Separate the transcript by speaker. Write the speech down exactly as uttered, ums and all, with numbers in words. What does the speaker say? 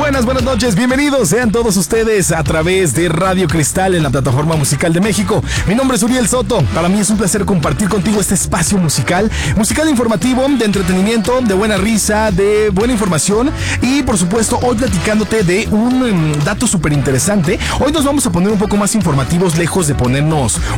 Speaker 1: buenas, buenas noches. Bienvenidos sean todos ustedes a través de Radio Cristal en la plataforma musical de México. Mi nombre es Uriel Soto. Para mí es un placer compartir contigo este espacio musical, musical informativo, de entretenimiento, de buena risa, de buena información y por supuesto hoy platicándote de un um, dato súper interesante. Hoy nos vamos a poner un poco más informativos, lejos de ponernos